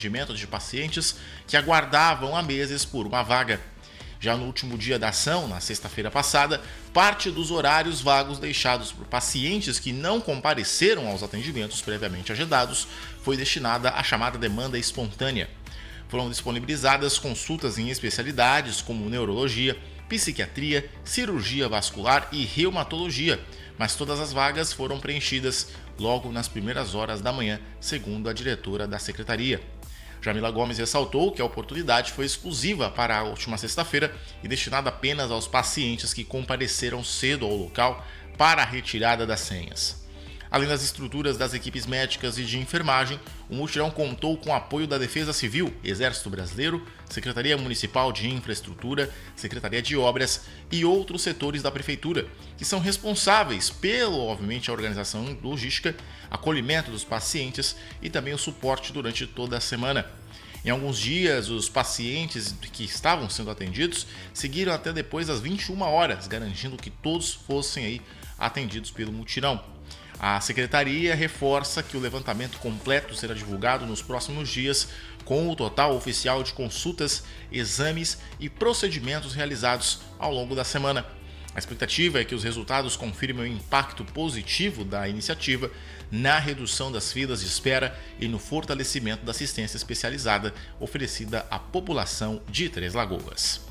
atendimento de pacientes que aguardavam há meses por uma vaga. Já no último dia da ação, na sexta-feira passada, parte dos horários vagos deixados por pacientes que não compareceram aos atendimentos previamente agendados foi destinada à chamada demanda espontânea. Foram disponibilizadas consultas em especialidades como neurologia, psiquiatria, cirurgia vascular e reumatologia, mas todas as vagas foram preenchidas logo nas primeiras horas da manhã, segundo a diretora da secretaria. Jamila Gomes ressaltou que a oportunidade foi exclusiva para a última sexta-feira e destinada apenas aos pacientes que compareceram cedo ao local para a retirada das senhas. Além das estruturas das equipes médicas e de enfermagem, o mutirão contou com o apoio da Defesa Civil, Exército Brasileiro, Secretaria Municipal de Infraestrutura, Secretaria de Obras e outros setores da Prefeitura, que são responsáveis obviamente, a organização logística, acolhimento dos pacientes e também o suporte durante toda a semana. Em alguns dias, os pacientes que estavam sendo atendidos seguiram até depois das 21 horas, garantindo que todos fossem aí atendidos pelo mutirão. A secretaria reforça que o levantamento completo será divulgado nos próximos dias, com o total oficial de consultas, exames e procedimentos realizados ao longo da semana. A expectativa é que os resultados confirmem o impacto positivo da iniciativa na redução das filas de espera e no fortalecimento da assistência especializada oferecida à população de Três Lagoas.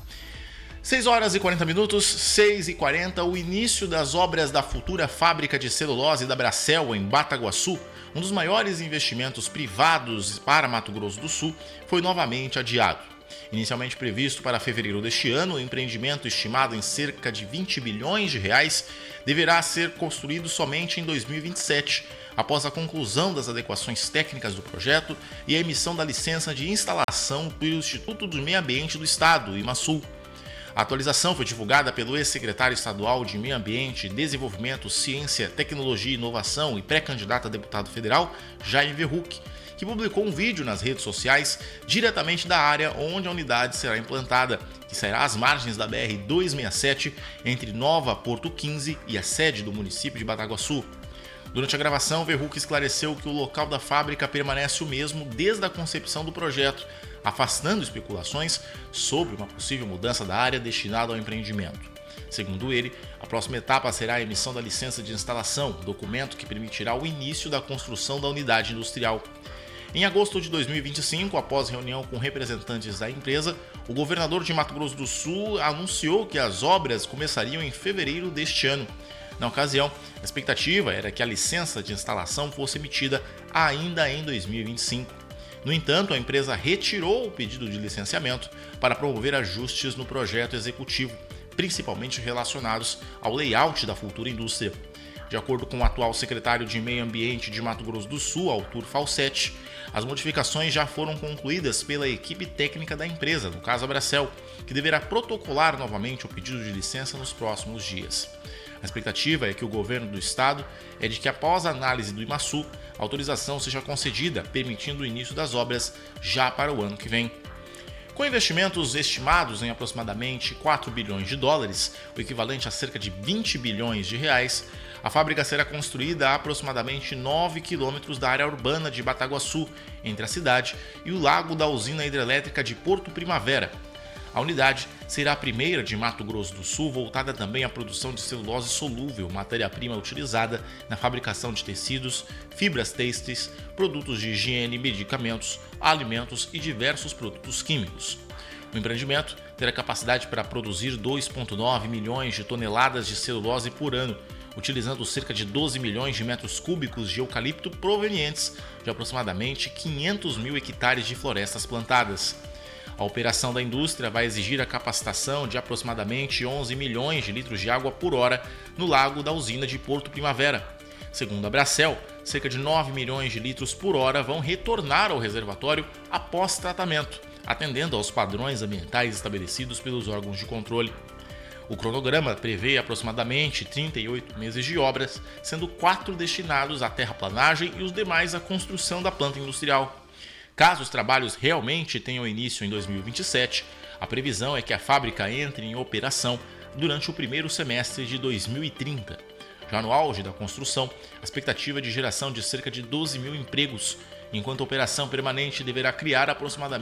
6 horas e 40 minutos, 6h40, o início das obras da futura fábrica de celulose da Bracell em Bataguaçu, um dos maiores investimentos privados para Mato Grosso do Sul, foi novamente adiado. Inicialmente previsto para fevereiro deste ano, o empreendimento estimado em cerca de 20 bilhões de reais deverá ser construído somente em 2027, após a conclusão das adequações técnicas do projeto e a emissão da licença de instalação pelo Instituto do Meio Ambiente do Estado, IMASU. A atualização foi divulgada pelo ex-secretário estadual de Meio Ambiente, Desenvolvimento, Ciência, Tecnologia e Inovação e pré-candidato a deputado federal, Jaime Verruc, que publicou um vídeo nas redes sociais diretamente da área onde a unidade será implantada, que sairá às margens da BR-267 entre Nova Porto 15 e a sede do município de Bataguaçu. Durante a gravação, Verruc esclareceu que o local da fábrica permanece o mesmo desde a concepção do projeto, afastando especulações sobre uma possível mudança da área destinada ao empreendimento. Segundo ele, a próxima etapa será a emissão da licença de instalação, documento que permitirá o início da construção da unidade industrial. Em agosto de 2025, após reunião com representantes da empresa, o governador de Mato Grosso do Sul anunciou que as obras começariam em fevereiro deste ano. Na ocasião, a expectativa era que a licença de instalação fosse emitida ainda em 2025. No entanto, a empresa retirou o pedido de licenciamento para promover ajustes no projeto executivo, principalmente relacionados ao layout da futura indústria. De acordo com o atual secretário de Meio Ambiente de Mato Grosso do Sul, Arthur Falsetti, as modificações já foram concluídas pela equipe técnica da empresa, no caso a Bracell, que deverá protocolar novamente o pedido de licença nos próximos dias. A expectativa é que o governo do estado é de que, após a análise do IMASU, a autorização seja concedida, permitindo o início das obras já para o ano que vem. Com investimentos estimados em aproximadamente 4 bilhões de dólares, o equivalente a cerca de 20 bilhões de reais, a fábrica será construída a aproximadamente 9 quilômetros da área urbana de Bataguaçu, entre a cidade e o lago da usina hidrelétrica de Porto Primavera. A unidade será a primeira de Mato Grosso do Sul voltada também à produção de celulose solúvel, matéria-prima utilizada na fabricação de tecidos, fibras têxteis, produtos de higiene, medicamentos, alimentos e diversos produtos químicos. O empreendimento terá capacidade para produzir 2,9 milhões de toneladas de celulose por ano, utilizando cerca de 12 milhões de metros cúbicos de eucalipto provenientes de aproximadamente 500 mil hectares de florestas plantadas. A operação da indústria vai exigir a capacitação de aproximadamente 11 milhões de litros de água por hora no lago da usina de Porto Primavera. Segundo a Bracell, cerca de 9 milhões de litros por hora vão retornar ao reservatório após tratamento, atendendo aos padrões ambientais estabelecidos pelos órgãos de controle. O cronograma prevê aproximadamente 38 meses de obras, sendo 4 destinados à terraplanagem e os demais à construção da planta industrial. Caso os trabalhos realmente tenham início em 2027, a previsão é que a fábrica entre em operação durante o primeiro semestre de 2030. Já no auge da construção, a expectativa é de geração de cerca de 12 mil empregos, enquanto a operação permanente deverá criar aproximadamente